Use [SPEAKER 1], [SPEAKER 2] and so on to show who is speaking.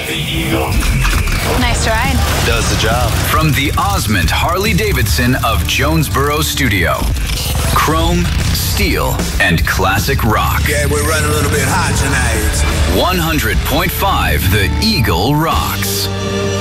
[SPEAKER 1] Nice ride.
[SPEAKER 2] Does the job.
[SPEAKER 3] From the Osmond Harley-Davidson of Jonesboro Studio. Chrome, steel, and classic rock.
[SPEAKER 4] Yeah, we're running a little bit hot tonight.
[SPEAKER 3] 100.5 The Eagle rocks.